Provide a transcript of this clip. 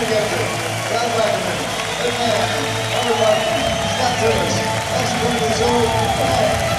together. Brad Wackerman, Ed Mann, Robert Martin, Scott Tillis, Ashley Windsor,